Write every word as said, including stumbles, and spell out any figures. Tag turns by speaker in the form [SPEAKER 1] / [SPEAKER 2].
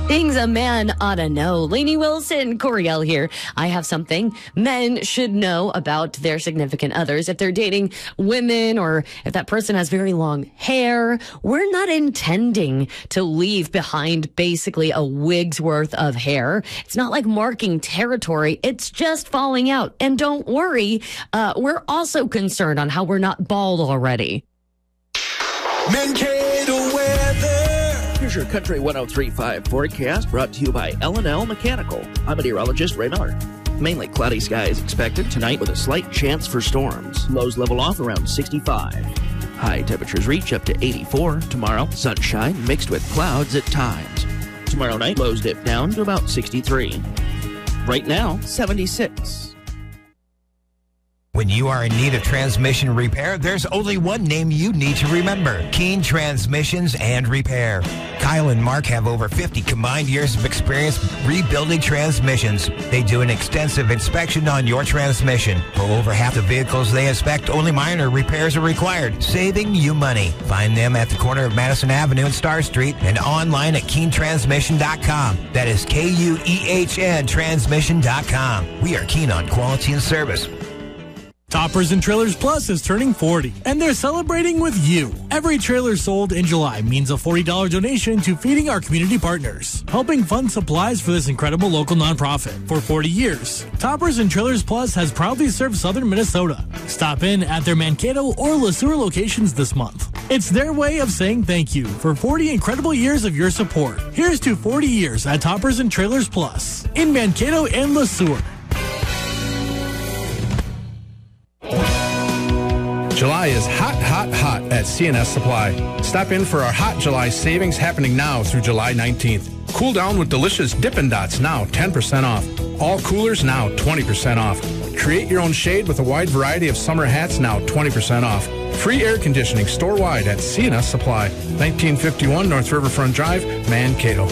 [SPEAKER 1] Things a man ought to know. Lainey Wilson, Coriel here. I have something men should know about their significant others. If they're dating women or if that person has very long hair, we're not intending to leave behind basically a wig's worth of hair. It's not like marking territory. It's just falling out. And don't worry, uh, we're also concerned on how we're not bald already.
[SPEAKER 2] Mankato weather.
[SPEAKER 3] Here's your Country one oh three point five forecast brought to you by L and L Mechanical. I'm meteorologist Ray Miller. Mainly cloudy skies expected tonight with a slight chance for storms. Lows level off around sixty-five. High temperatures reach up to eighty-four. Tomorrow, sunshine mixed with clouds at times. Tomorrow night, lows dip down to about sixty-three. Right now, seventy-six.
[SPEAKER 4] When you are in need of transmission repair, there's only one name you need to remember: Keene Transmissions and Repair. Kyle and Mark have over fifty combined years of experience rebuilding transmissions. They do an extensive inspection on your transmission. For over half the vehicles they inspect, only minor repairs are required, saving you money. Find them at the corner of Madison Avenue and Star Street and online at Keene Transmission dot com. That is K U E H N Transmission dot com. We are keen on quality and service.
[SPEAKER 5] Toppers and Trailers Plus is turning forty, and they're celebrating with you. Every trailer sold in July means a forty dollars donation to Feeding Our Community Partners, helping fund supplies for this incredible local nonprofit. For forty years, Toppers and Trailers Plus has proudly served southern Minnesota. Stop in at their Mankato or LeSueur locations this month. It's their way of saying thank you for forty incredible years of your support. Here's to forty years at Toppers and Trailers Plus in Mankato and LeSueur.
[SPEAKER 6] July is hot, hot, hot at C N S Supply. Stop in for our Hot July savings happening now through July nineteenth. Cool down with delicious Dippin' Dots, now ten percent off. All coolers, now twenty percent off. Create your own shade with a wide variety of summer hats, now twenty percent off. Free air conditioning store-wide at C N S Supply. nineteen fifty-one North Riverfront Drive, Mankato.